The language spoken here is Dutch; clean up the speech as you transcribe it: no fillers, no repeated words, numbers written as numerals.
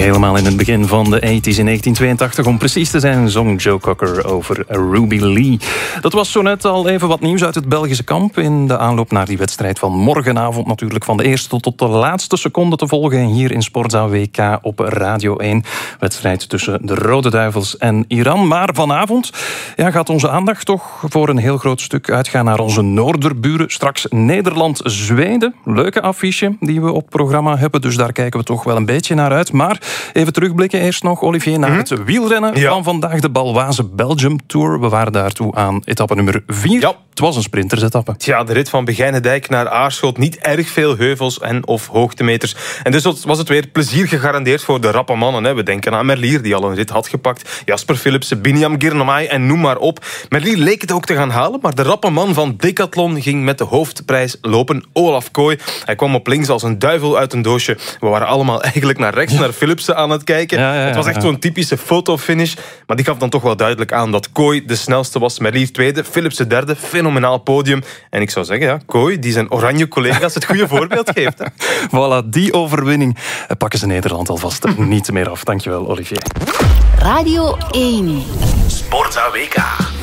Helemaal in het begin van de 80's in 1982, om precies te zijn, zong Joe Cocker over Ruby Lee. Dat was zo net al even wat nieuws uit het Belgische kamp in de aanloop naar die wedstrijd van morgenavond, natuurlijk van de eerste tot de laatste seconde te volgen hier in Sportzaal WK op Radio 1. Wedstrijd tussen de Rode Duivels en Iran. Maar vanavond gaat onze aandacht toch voor een heel groot stuk uitgaan naar onze noorderburen. Straks Nederland-Zweden. Leuke affiche die we op programma hebben, dus daar kijken we toch wel een beetje naar uit. Maar even terugblikken eerst nog, Olivier, naar het wielrennen van vandaag, de Baloise Belgium Tour. We waren daartoe aan etappe nummer 4. Ja. Het was een sprintersetappe. Ja, de rit van Begijnendijk naar Aarschot. Niet erg veel heuvels en of hoogtemeters. En dus was het weer plezier gegarandeerd voor de rappe mannen. We denken aan Merlier, die al een rit had gepakt. Jasper Philipsen, Biniam Girmay en noem maar op. Merlier leek het ook te gaan halen, maar de rappe man van Decathlon ging met de hoofdprijs lopen. Olaf Kooi. Hij kwam op links als een duivel uit een doosje. We waren allemaal eigenlijk naar rechts, naar Philipsen aan het kijken. Het was echt zo'n typische fotofinish. Maar die gaf dan toch wel duidelijk aan dat Kooi de snelste was. Merlier tweede, Philipsen derde. Fenomenaal podium. En ik zou zeggen, Kooi, die zijn oranje collega's het goede voorbeeld geeft. Hè. Voilà, die overwinning pakken ze Nederland alvast niet meer af. Dankjewel, Olivier. Radio 1. Sportza WK.